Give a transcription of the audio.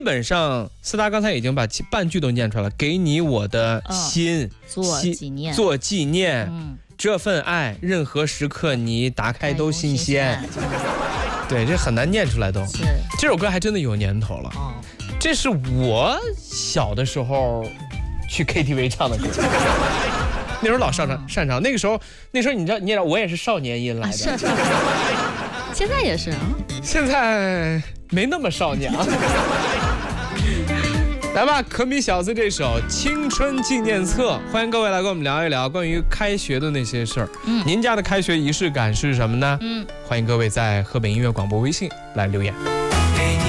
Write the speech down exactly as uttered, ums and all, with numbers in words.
本上思达刚才已经把半句都念出来了，给你我的心， 嗯、做纪念， 做纪念， 嗯， 这份爱，任何时刻你打开都新鲜。对，这很难念出来都。 是， 这首歌还真的有年头了。 哦， 这是我小的时候去 K T V 唱的歌。那时候老擅长擅长，那个时候那时候你知道，你知道我也是少年音来的。 啊、是是。现在也是啊。 现在没那么少年啊。来吧，可米小子这首《青春纪念册》，欢迎各位来跟我们聊一聊关于开学的那些事儿。嗯，您家的开学仪式感是什么呢？嗯，欢迎各位在河北音乐广播微信来留言。